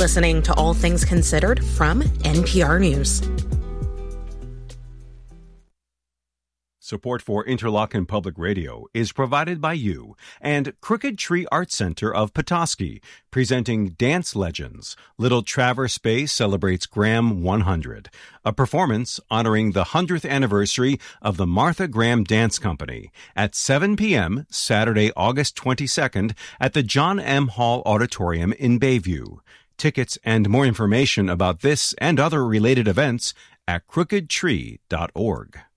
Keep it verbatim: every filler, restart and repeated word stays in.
listening to All Things Considered from N P R News. Support for Interlochen Public Radio is provided by you and Crooked Tree Art Center of Petoskey, presenting Dance Legends. Little Traverse Bay celebrates Graham one hundred, a performance honoring the one hundredth anniversary of the Martha Graham Dance Company at seven p.m. Saturday, August twenty-second at the John M. Hall Auditorium in Bayview. Tickets and more information about this and other related events at crooked tree dot org.